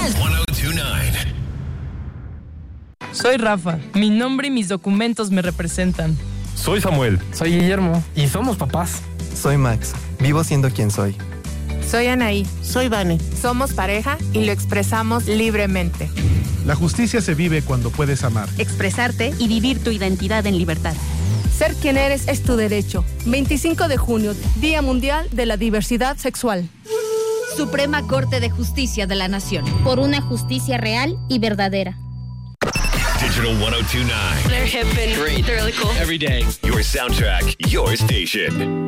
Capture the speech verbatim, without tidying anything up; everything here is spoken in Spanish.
ciento veintinueve. Soy Rafa. Mi nombre y mis documentos me representan. Soy Samuel. Soy Guillermo. Y somos papás. Soy Max. Vivo siendo quien soy. Soy Anaí. Soy Vane. Somos pareja y lo expresamos libremente. La justicia se vive cuando puedes amar, expresarte y vivir tu identidad en libertad. Ser quien eres es tu derecho. veinticinco de junio, Día Mundial de la Diversidad Sexual. Suprema Corte de Justicia de la Nación. Por una justicia real y verdadera. Digital ciento veintinueve. They're hip and great. They're really cool. Every day, your soundtrack, your station.